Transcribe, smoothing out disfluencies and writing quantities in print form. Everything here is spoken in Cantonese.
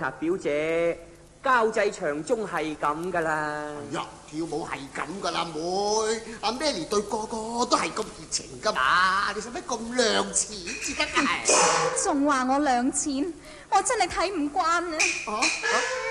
表姐，交際場中係咁噶啦。 哎呀，跳舞係咁噶啦，妹。阿 Manny 對個個都係咁熱情噶嘛，你使乜咁亮錢至得㗎？ 仲話我兩錢，我真係睇唔慣啊！